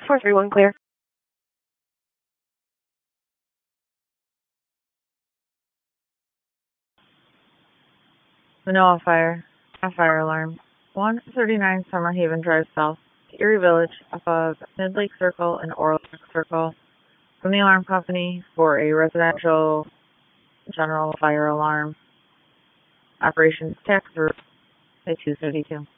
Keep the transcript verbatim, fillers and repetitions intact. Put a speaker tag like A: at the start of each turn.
A: four three one clear. Manoa Fire. A fire alarm. one thirty-nine Summer Haven Drive South, Erie Village, above Mid Lake Circle and Oral Lake Circle. From the alarm company for a residential general fire alarm. Operations tax group at two thirty-two.